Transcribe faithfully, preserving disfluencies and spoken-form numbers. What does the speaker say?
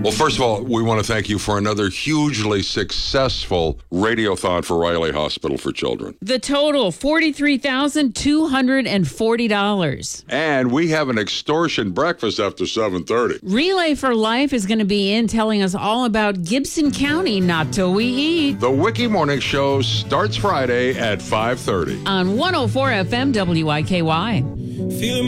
Well, first of all, we want to thank you for another hugely successful radiothon for Riley Hospital for Children. The total, forty-three thousand two hundred forty dollars. And we have an extortion breakfast after seven thirty. Relay for Life is going to be in telling us all about Gibson County, Not Till We Eat. The Wiki Morning Show starts Friday at five thirty. On one oh four F M W I K Y. Feel